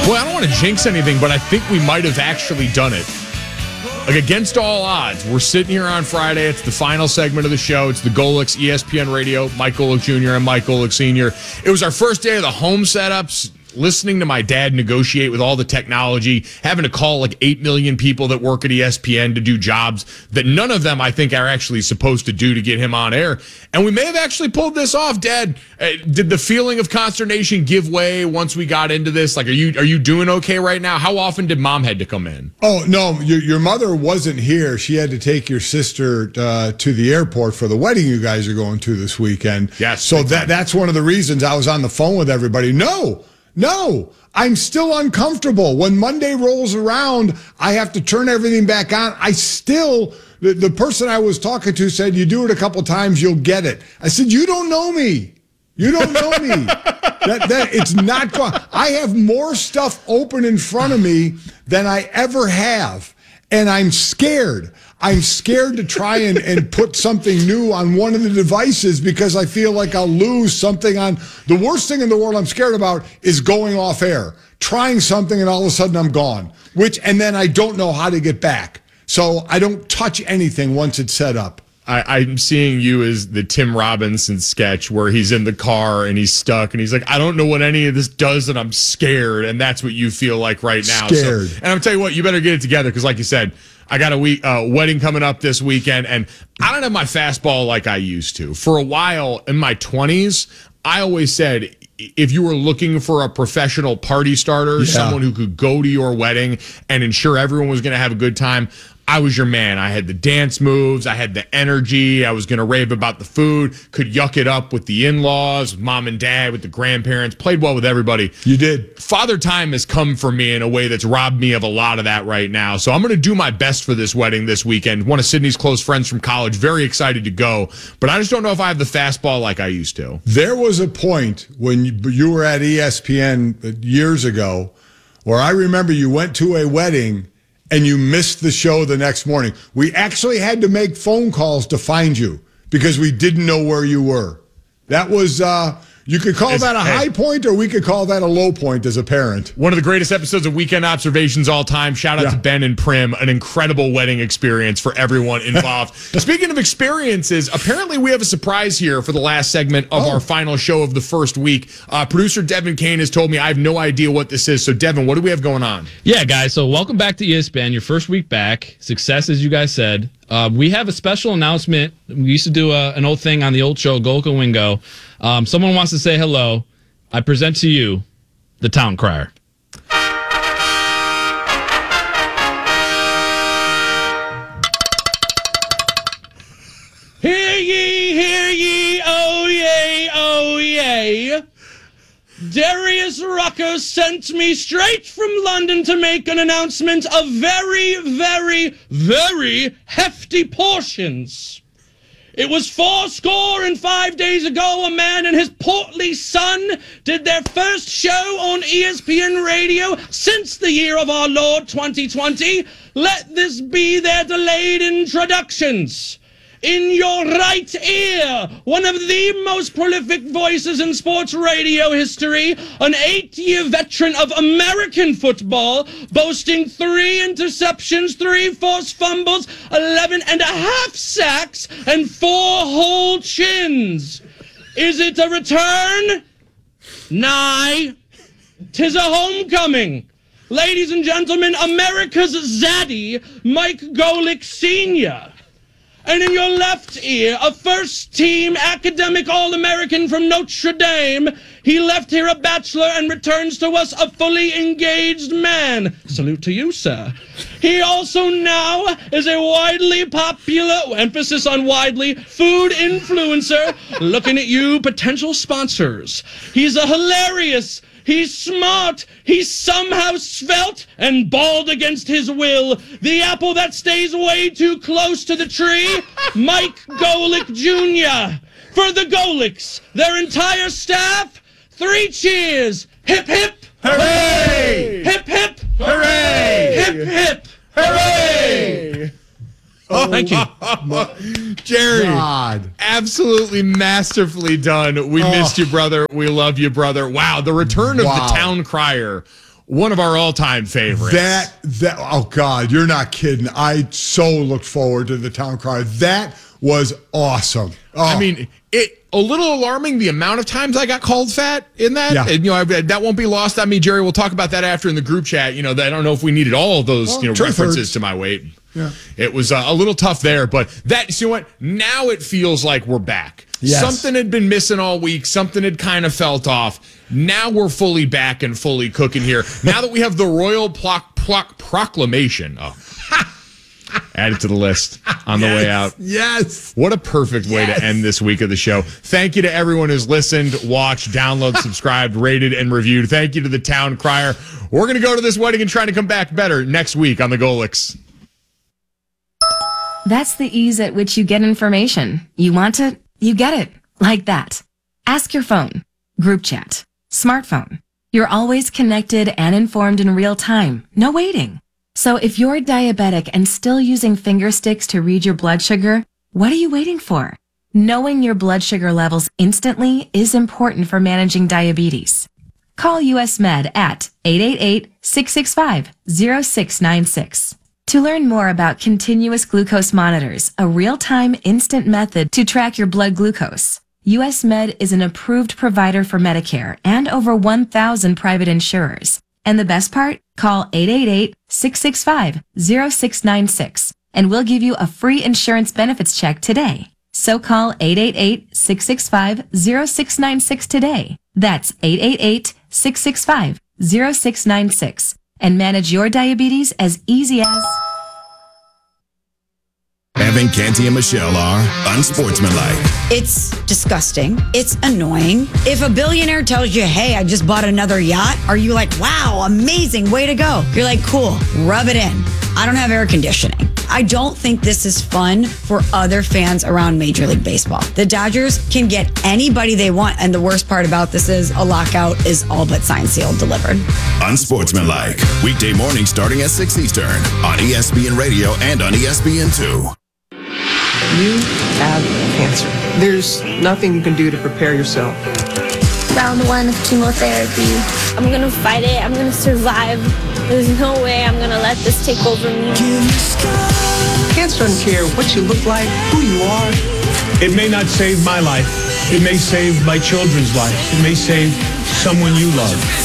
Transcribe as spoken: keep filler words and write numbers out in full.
Well, I don't want to jinx anything, but I think we might have actually done it. Like, against all odds, we're sitting here on Friday. It's the final segment of the show. It's the Golics E S P N Radio, Mike Golic Junior and Mike Golic Senior It was our first day of the home setups, listening to my dad negotiate with all the technology, having to call like eight million people that work at E S P N to do jobs that none of them, I think, are actually supposed to do to get him on air. And we may have actually pulled this off, Dad. Uh, did the feeling of consternation give way once we got into this? Like, are you are you doing okay right now? How often did Mom had to come in? Oh, no, your, your mother wasn't here. She had to take your sister uh, to the airport for the wedding you guys are going to this weekend. Yes. So that that's one of the reasons I was on the phone with everybody. No. No, I'm still uncomfortable. When Monday rolls around, I have to turn everything back on. I still, the, the person I was talking to said, you do it a couple times, you'll get it. I said, you don't know me. You don't know me. that, that It's not going. I have more stuff open in front of me than I ever have. And I'm scared. I'm scared to try and, and put something new on one of the devices because I feel like I'll lose something on. The worst thing in the world I'm scared about is going off air, trying something, and all of a sudden I'm gone, which, and then I don't know how to get back. So I don't touch anything once it's set up. I, I'm seeing you as the Tim Robinson sketch where he's in the car and he's stuck and he's like, I don't know what any of this does and I'm scared. And that's what you feel like right now. Scared. So, and I'm telling you what, you better get it together because like you said, I got a week, uh, wedding coming up this weekend and I don't have my fastball like I used to. For a while in my twenties, I always said, if you were looking for a professional party starter, yeah. someone who could go to your wedding and ensure everyone was going to have a good time, I was your man. I had the dance moves. I had the energy. I was going to rave about the food, could yuck it up with the in-laws, with mom and dad, with the grandparents, played well with everybody. You did. Father time has come for me in a way that's robbed me of a lot of that right now. So I'm going to do my best for this wedding this weekend. One of Sydney's close friends from college, very excited to go. But I just don't know if I have the fastball like I used to. There was a point when you were at E S P N years ago where I remember you went to a wedding and you missed the show the next morning. We actually had to make phone calls to find you because we didn't know where you were. That was, uh, you could call it's, that a hey, high point or we could call that a low point as a parent. One of the greatest episodes of Weekend Observations all time. Shout out yeah. to Ben and Prim. An incredible wedding experience for everyone involved. Speaking of experiences, apparently we have a surprise here for the last segment of oh. our final show of the first week. Uh, producer Devin Kane has told me I have no idea what this is. So, Devin, what do we have going on? Yeah, guys. So, welcome back to E S P N. Your first week back. Success, as you guys said. Uh, we have a special announcement. We used to do a, an old thing on the old show, Golic Wingo. Um, someone wants to say hello. I present to you the Town Crier. Hear ye, hear ye, oh yay, oh yay. Darius Rucker sent me straight from London to make an announcement of very, very, very hefty portions. It was four score and five days ago a man and his portly son did their first show on E S P N Radio since the year of our Lord twenty twenty. Let this be their delayed introductions. In your right ear, one of the most prolific voices in sports radio history, an eight-year veteran of American football, boasting three interceptions, three forced fumbles, eleven and a half sacks, and four whole chins. Is it a return? Nay. 'Tis a homecoming. Ladies and gentlemen, America's Zaddy, Mike Golic Senior And in your left ear, a first-team academic All-American from Notre Dame. He left here a bachelor and returns to us a fully engaged man. Salute to you, sir. He also now is a widely popular, emphasis on widely, food influencer. Looking at you, potential sponsors. He's a hilarious... He's smart. He's somehow svelte and bald against his will. The apple that stays way too close to the tree, Mike Golic Junior For the Golics, their entire staff, three cheers. Hip, hip. Hooray! Hip, hip. Hooray! Hip, hip. Hooray! Oh, thank you. Jerry, God. Absolutely masterfully done. We oh. missed you, brother. We love you, brother. Wow, the return of wow. the Town Crier. one of our all-time favorites. That, that, oh God, you're not kidding. I so looked forward to the town crier. That was awesome. Oh. I mean, it a little alarming the amount of times I got called fat in that. Yeah. And, you know, I, that won't be lost on me, Jerry. We'll talk about that after in the group chat. You know, I don't know if we needed all of those, well, you know, references hurts. to my weight. Yeah. It was uh, a little tough there, but that, you know what? Now it feels like we're back. Yes. Something had been missing all week. Something had kind of felt off. Now we're fully back and fully cooking here. Now that we have the Royal Ploc, Ploc, Proclamation. Oh. Add it to the list on the yes, way out. Yes. What a perfect way yes. to end this week of the show. Thank you to everyone who's listened, watched, downloaded, subscribed, rated, and reviewed. Thank you to the town crier. We're going to go to this wedding and try to come back better next week on the Golix. That's the ease at which you get information. You want it, you get it. Like that. Ask your phone. Group chat. Smartphone. You're always connected and informed in real time. No waiting. So if you're diabetic and still using finger sticks to read your blood sugar, what are you waiting for? Knowing your blood sugar levels instantly is important for managing diabetes. Call U S Med at eight eight eight, six six five, zero six nine six. To learn more about continuous glucose monitors, a real-time instant method to track your blood glucose, U S Med is an approved provider for Medicare and over one thousand private insurers. And the best part? Call eight eight eight, six six five, zero six nine six and we'll give you a free insurance benefits check today. So call eight eight eight, six six five, zero six nine six today. That's eight eight eight, six six five, zero six nine six and manage your diabetes as easy as... Evan, Canty, and Michelle are unsportsmanlike. It's disgusting. It's annoying. If a billionaire tells you, hey, I just bought another yacht, are you like, wow, amazing, way to go? You're like, cool, rub it in. I don't have air conditioning. I don't think this is fun for other fans around Major League Baseball. The Dodgers can get anybody they want, and the worst part about this is a lockout is all but signed, sealed, delivered. Unsportsmanlike. Weekday morning starting at six Eastern on E S P N Radio and on E S P N two. You have cancer. There's nothing you can do to prepare yourself. Round one of chemotherapy. I'm gonna fight it. I'm gonna survive. There's no way I'm gonna let this take over me. Cancer doesn't care what you look like, who you are. It may not save my life. It may save my children's lives. It may save someone you love.